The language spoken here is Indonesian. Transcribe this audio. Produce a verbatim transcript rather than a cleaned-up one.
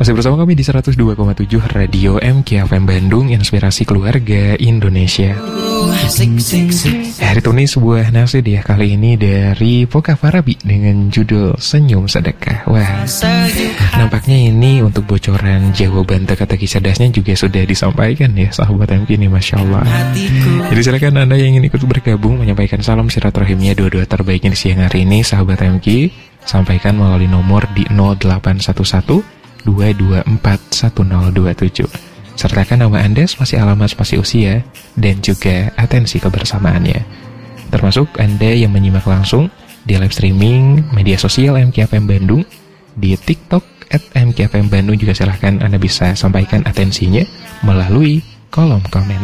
Masih bersama kami di seratus dua koma tujuh Radio M K F M Bandung, Inspirasi Keluarga Indonesia. Hari ini sebuah nasihat ya, kali ini dari Poka Farabi dengan judul Senyum Sedekah. Wah, nampaknya ini untuk bocoran jawaban teka-teki cerdasnya juga sudah disampaikan ya sahabat M K ini, Masya Allah. Jadi silakan Anda yang ingin ikut bergabung menyampaikan salam silaturahimnya doa-doa terbaiknya di siang hari ini sahabat M K, sampaikan melalui nomor di nol delapan satu satu dua dua empat satu nol dua tujuh. Sertakan nama Anda, spasi alamat, spasi usia, dan juga atensi kebersamaannya. Termasuk Anda yang menyimak langsung di live streaming media sosial M K F M Bandung, di TikTok at M K F M Bandung juga silahkan Anda bisa sampaikan atensinya melalui kolom komentar.